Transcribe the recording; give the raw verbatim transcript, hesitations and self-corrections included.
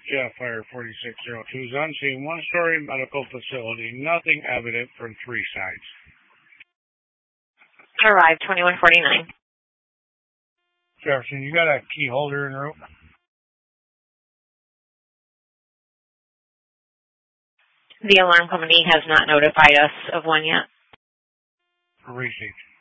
Jeff, Fire forty-six oh two is on scene, one-story medical facility, nothing evident from three sides. Arrive, twenty-one forty-nine. Jefferson, you got a key holder in route? The alarm company has not notified us of one yet. Received.